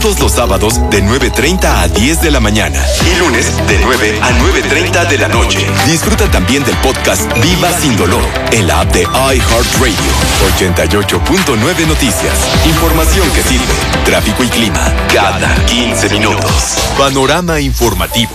Todos los sábados de 9:30 a 10 de la mañana. Y lunes de 9 a 9:30 de la noche. Disfruta también del podcast Viva Sin Dolor en la app de iHeartRadio. 88.9 Noticias. Información que sirve. Tráfico y clima cada 15 minutos. Panorama informativo.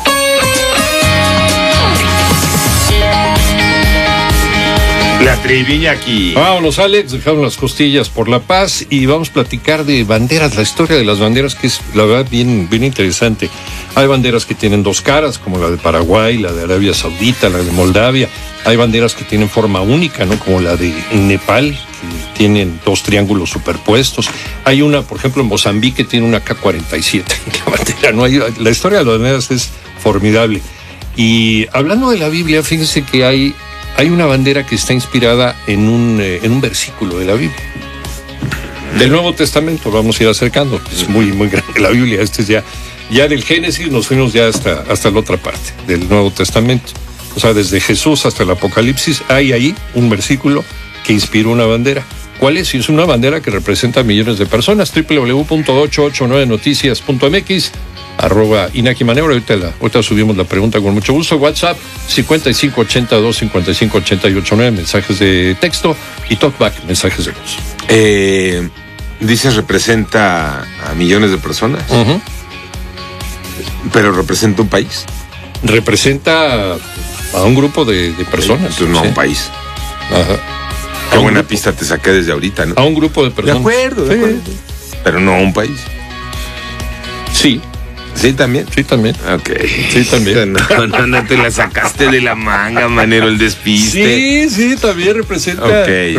La trivia aquí. Vámonos, Alex, dejamos las costillas por la paz y vamos a platicar de banderas, la historia de las banderas, que es la verdad bien interesante. Hay banderas que tienen dos caras, como la de Paraguay, la de Arabia Saudita, la de Moldavia. Hay banderas que tienen forma única, ¿no? Como la de Nepal, que tienen dos triángulos superpuestos. Hay una, por ejemplo, en Mozambique tiene una K-47. La bandera, no hay, la historia de las banderas es formidable. Y hablando de la Biblia, fíjense que hay una bandera que está inspirada en un versículo de la Biblia. Del Nuevo Testamento, vamos a ir acercando. Es muy grande la Biblia. Este es ya del Génesis, nos fuimos ya hasta la otra parte del Nuevo Testamento. O sea, desde Jesús hasta el Apocalipsis, hay ahí un versículo que inspiró una bandera. ¿Cuál es? Es una bandera que representa a millones de personas. www.889noticias.mx @Inaki Manero. Ahorita subimos la pregunta con mucho gusto. WhatsApp 5582-558889, mensajes de texto, y talkback, mensajes de voz. Dices representa a millones de personas. Uh-huh. Pero representa un país. Representa a un grupo de personas. Entonces no a un país. Ajá. Qué buena pista te saqué desde ahorita, ¿no? A un grupo de personas. De acuerdo. Pero no a un país. Sí. ¿Sí también? Sí, también. Ok. Sí, también. No te la sacaste de la manga, Manero, el despiste. Sí, también representa. Okay.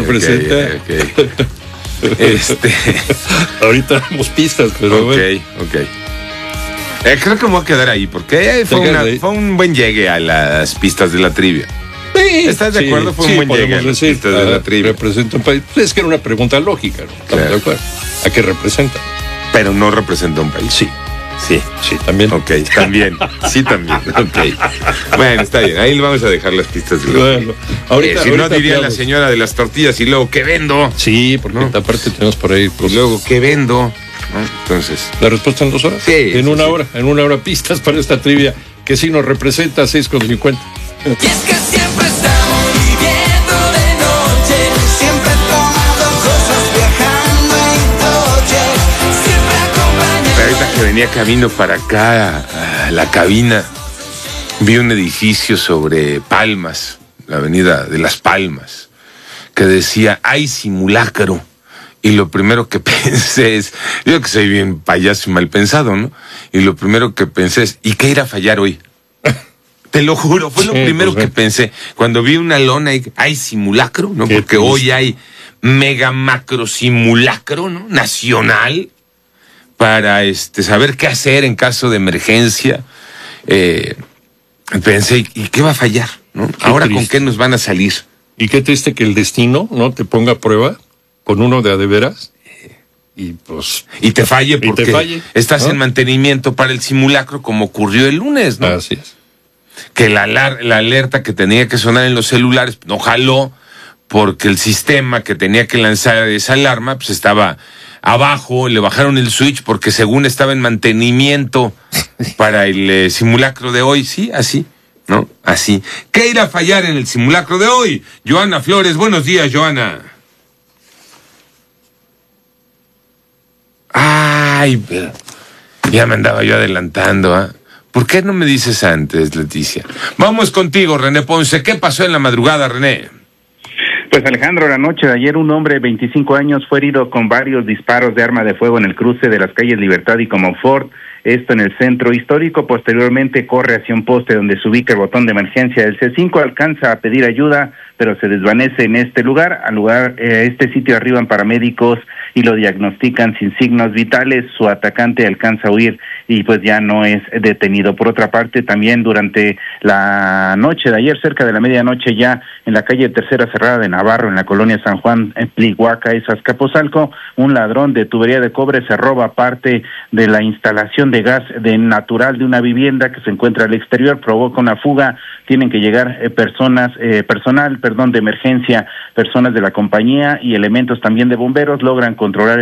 Ahorita damos pistas, pero bueno. Ok. Creo que me voy a quedar ahí, porque fue un buen llegue a las pistas de la trivia. Sí, ¿estás de acuerdo? Fue un buen llegue a las pistas de la trivia. Representa un país. Es que era una pregunta lógica, ¿no? Estamos de acuerdo. ¿A qué representa? Pero no representa un país. Sí, también. Ok, también. Sí, también. Ok. Bueno, está bien. Ahí le vamos a dejar las pistas de la trivia. Ahorita no diría la señora de las tortillas y luego, ¿qué vendo? Sí, porque aparte tenemos por ahí. Y luego, ¿qué vendo? ¿No? Entonces. ¿La respuesta en 2 horas? Sí. En una hora pistas para esta trivia que sí nos representa 6:50. Y es que siempre estamos viviendo de noche, siempre tomando cosas, viajando en coche, siempre acompañando. Ahorita que venía camino para acá, a la cabina, vi un edificio sobre Palmas, la avenida de Las Palmas, que decía, hay simulacro. Y lo primero que pensé es, yo que soy bien payaso y mal pensado, ¿no? Y lo primero que pensé es, ¿y qué irá a fallar hoy? Te lo juro, fue lo primero que pensé. Cuando vi una lona y hay simulacro, ¿no? Porque hoy hay mega macro simulacro, ¿no? Nacional, para saber qué hacer en caso de emergencia. Pensé, ¿y qué va a fallar? ¿No? Ahora, triste. ¿Con qué nos van a salir? Y qué triste que el destino no te ponga a prueba con uno de veras y pues te falle porque estás en mantenimiento para el simulacro, como ocurrió el lunes, ¿no? Así es. Que la alerta que tenía que sonar en los celulares no jaló porque el sistema que tenía que lanzar esa alarma pues estaba abajo, le bajaron el switch porque según estaba en mantenimiento para el simulacro de hoy. Sí, así, ¿no? Así. ¿Qué irá a fallar en el simulacro de hoy? Joana Flores, buenos días, Joana. Ay, ya me andaba yo adelantando, ¿ah? ¿Por qué no me dices antes, Leticia? Vamos contigo, René Ponce. ¿Qué pasó en la madrugada, René? Pues Alejandro, la noche de ayer un hombre de 25 años fue herido con varios disparos de arma de fuego en el cruce de las calles Libertad y Comonfort, esto en el centro histórico. Posteriormente corre hacia un poste donde se ubica el botón de emergencia del C5, alcanza a pedir ayuda, pero se desvanece en este lugar. Este sitio arriban paramédicos y lo diagnostican sin signos vitales. Su atacante alcanza a huir y pues ya no es detenido. Por otra parte, también durante la noche de ayer, cerca de la medianoche, ya en la calle Tercera Cerrada de Navarro, en la colonia San Juan, en Tlihuaca, Azcapotzalco, un ladrón de tubería de cobre se roba parte de la instalación de gas natural de una vivienda que se encuentra al exterior, provoca una fuga. Tienen que llegar personal de emergencia, personas de la compañía y elementos también de bomberos, logran controlar